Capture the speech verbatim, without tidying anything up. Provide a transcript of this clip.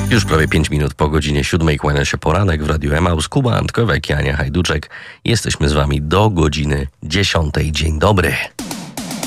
Już prawie pięć minut po godzinie siódmej kłania się poranek w Radiu Emaus. Kuba Antkowek i Ania Hajduczek. Jesteśmy z wami do godziny dziesiątej. Dzień dobry.